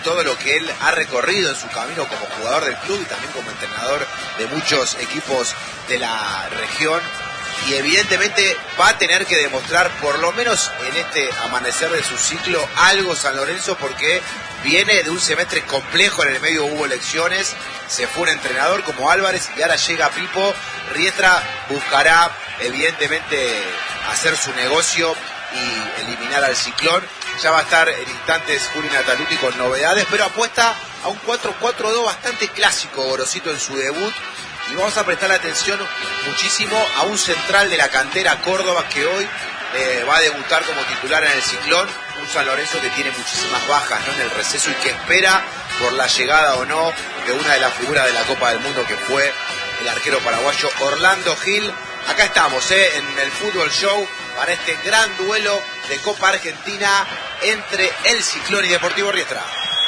todo lo que él ha recorrido en su camino como jugador del club y también como entrenador de muchos equipos de la región. Y evidentemente va a tener que demostrar, por lo menos en este amanecer de su ciclo, algo San Lorenzo, porque viene de un semestre complejo. En el medio hubo elecciones, se fue un entrenador como Álvarez y ahora llega Pipo. Riestra buscará evidentemente hacer su negocio y eliminar al Ciclón. Ya va a estar en instantes Juli Nataluti con novedades, pero apuesta a un 4-4-2 bastante clásico Gorosito en su debut. Y vamos a prestar atención muchísimo a un central de la cantera Córdoba que hoy va a debutar como titular en el Ciclón. Un San Lorenzo que tiene muchísimas bajas, ¿no?, en el receso, y que espera por la llegada o no de una de las figuras de la Copa del Mundo, que fue el arquero paraguayo Orlando Gil. Acá estamos en el Fútbol Show para este gran duelo de Copa Argentina entre el Ciclón y Deportivo Riestra.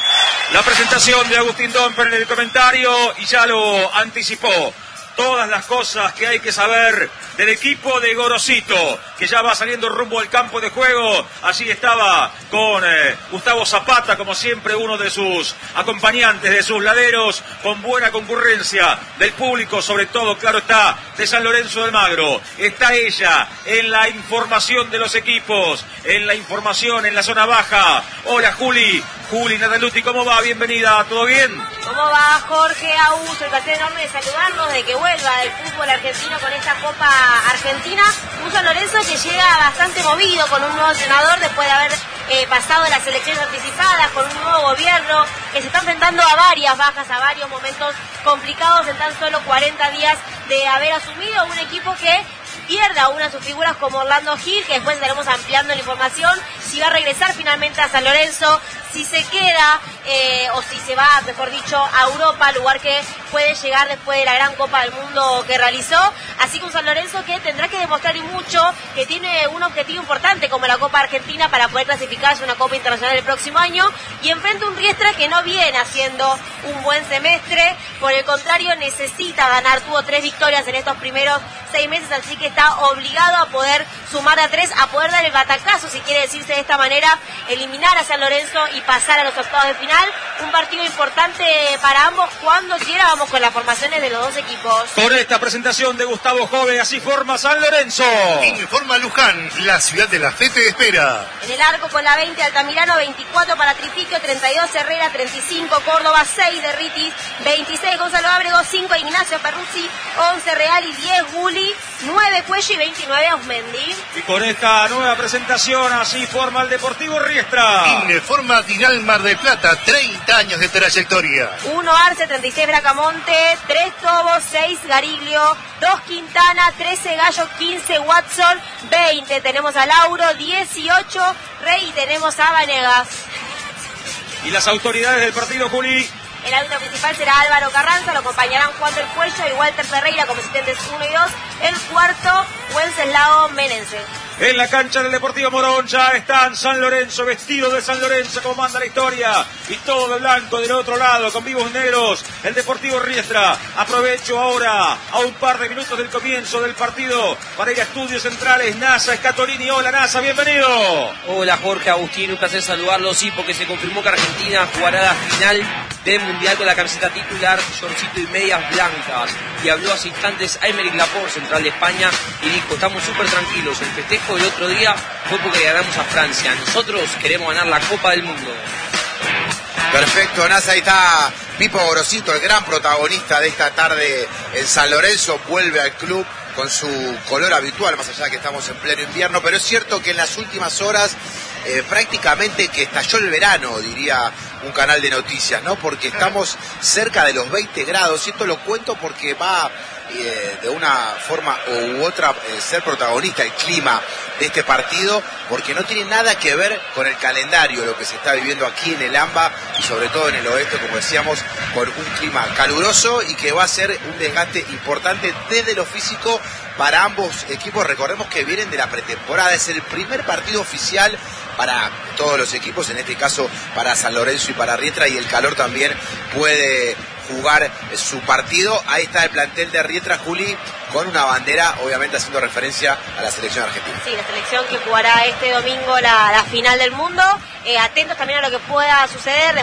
La presentación de Agustín Domper en el comentario, y ya lo anticipó. Todas las cosas que hay que saber del equipo de Gorosito, que ya va saliendo rumbo al campo de juego. Allí estaba con Gustavo Zapata, como siempre, uno de sus acompañantes, de sus laderos, con buena concurrencia del público, sobre todo, claro está, de San Lorenzo de Almagro. Está ella en la información de los equipos, en la información en la zona baja. Hola, Juli Nataluti, ¿cómo va? Bienvenida, ¿todo bien? ¿Cómo va, Jorge? Augusto, el placer enorme de saludarlos, de que vuelva del fútbol argentino con esta Copa Argentina. Un San Lorenzo que llega bastante movido con un nuevo entrenador después de haber pasado las elecciones anticipadas, con un nuevo gobierno que se está enfrentando a varias bajas, a varios momentos complicados en tan solo 40 días de haber asumido un equipo que pierde a una de sus figuras como Orlando Gil, que después estaremos ampliando la información, si va a regresar finalmente a San Lorenzo, si se queda o si se va, mejor dicho, a Europa, lugar que puede llegar después de la gran Copa del Mundo que realizó. Así que un San Lorenzo que tendrá que demostrar y mucho, que tiene un objetivo importante como la Copa Argentina para poder clasificarse a una Copa Internacional el próximo año, y enfrenta un Riestra que no viene haciendo un buen semestre, por el contrario necesita ganar, tuvo 3 victorias en estos primeros 6 meses, así que está obligado a poder sumar a 3, a poder dar el batacazo, si quiere decirse de esta manera, eliminar a San Lorenzo y pasar a los octavos de final. Un partido importante para ambos. Cuando quiera vamos con las formaciones de los dos equipos. Con esta presentación de Gustavo Jove, así forma San Lorenzo. Informa Luján, la ciudad de la fe te espera. En el arco con la 20 Altamirano, 24 para Tripiquio, 32 Herrera, 35 Córdoba, 6 de Ritis, 26 Gonzalo Ábrego, 5 Ignacio Perruzzi, 11 Real y 10 Guli, 9 Cuello y 29 Ausmendi. Y con esta nueva presentación así forma el Deportivo Riestra. Informa Dinal Mar del Plata, 30 años de trayectoria. 1 Arce, 36 Bracamonte, 3 Tobos, 6 Gariglio, 2 Quintana, 13 Gallo, 15 Watson, 20 tenemos a Lauro, 18 Rey y tenemos a Vanegas. Y las autoridades del partido, Juli. El árbitro principal será Álvaro Carranza, lo acompañarán Juan del Cuello y Walter Ferreira como asistentes 1 y 2. El cuarto, Wenceslao Menense. En la cancha del Deportivo Morón ya están San Lorenzo, vestido de San Lorenzo como manda la historia, y todo de blanco del otro lado, con vivos negros, el Deportivo Riestra. Aprovecho ahora, a un par de minutos del comienzo del partido, para ir a Estudios Centrales. NASA Scatolini. Hola, NASA, bienvenido. Hola, Jorge, Agustín, un placer saludarlo. Sí, porque se confirmó que Argentina jugará la final del Mundial con la camiseta titular, shortcito y medias blancas. Y habló hace instantes a Aymeric Laporte, central de España, y dijo: estamos súper tranquilos, el festejo del otro día fue porque ganamos a Francia, nosotros queremos ganar la Copa del Mundo. Perfecto, Nasa, ahí está Pipo Gorosito, el gran protagonista de esta tarde en San Lorenzo. Vuelve al club con su color habitual, más allá de que estamos en pleno invierno, pero es cierto que en las últimas horas prácticamente que estalló el verano, diría un canal de noticias, ¿no? Porque estamos cerca de los 20 grados, y esto lo cuento porque va de una forma u otra ser protagonista el clima de este partido, porque no tiene nada que ver con el calendario, lo que se está viviendo aquí en el AMBA y sobre todo en el oeste, como decíamos, con un clima caluroso y que va a ser un desgaste importante desde lo físico para ambos equipos. Recordemos que vienen de la pretemporada, es el primer partido oficial para todos los equipos, en este caso para San Lorenzo y para Riestra, y el calor también puede jugar su partido. Ahí está el plantel de Riestra, Juli, con una bandera, obviamente haciendo referencia a la selección argentina. Sí, la selección que jugará este domingo la final del mundo. Atentos también a lo que pueda suceder